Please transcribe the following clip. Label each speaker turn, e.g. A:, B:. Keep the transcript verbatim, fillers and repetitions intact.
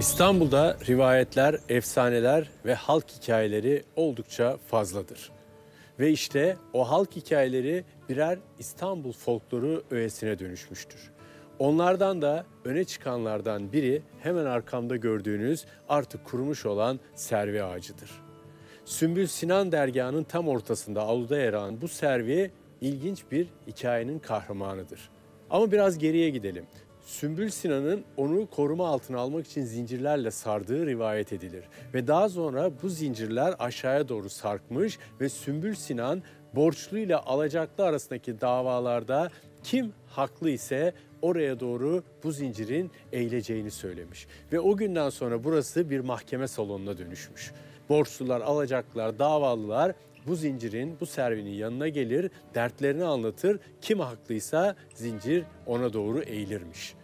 A: İstanbul'da rivayetler, efsaneler ve halk hikayeleri oldukça fazladır. Ve işte o halk hikayeleri birer İstanbul folkloru öğesine dönüşmüştür. Onlardan da öne çıkanlardan biri hemen arkamda gördüğünüz artık kurumuş olan servi ağacıdır. Sümbül Sinan dergahının tam ortasında avluda yer alan bu servi ilginç bir hikayenin kahramanıdır. Ama biraz geriye gidelim. Sümbül Sinan'ın onu koruma altına almak için zincirlerle sardığı rivayet edilir. Ve daha sonra bu zincirler aşağıya doğru sarkmış ve Sümbül Sinan borçluyla alacaklı arasındaki davalarda kim haklı ise oraya doğru bu zincirin eğileceğini söylemiş. Ve o günden sonra burası bir mahkeme salonuna dönüşmüş. Borçlular, alacaklılar, davalılar bu zincirin, bu servinin yanına gelir, dertlerini anlatır. Kim haklıysa zincir ona doğru eğilirmiş.